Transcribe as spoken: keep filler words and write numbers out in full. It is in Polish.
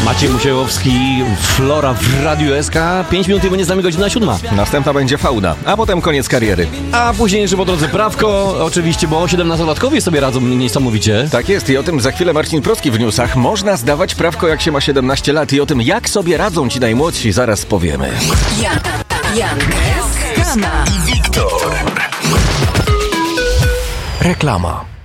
Maciej Musiałowski, Flora w Radiu S K. pięć minut i będzie z nami godzina siódma. Następna będzie fauna, a potem koniec kariery. A później, po drodze, prawko, oczywiście, bo siedemnastolatkowie sobie radzą niesamowicie. Tak jest i o tym za chwilę Marcin Proski w newsach. Można zdawać prawko, jak się ma siedemnaście lat, i o tym, jak sobie radzą ci najmłodsi, zaraz powiemy. Jan, Jan, Kama i Wiktor. Reklama.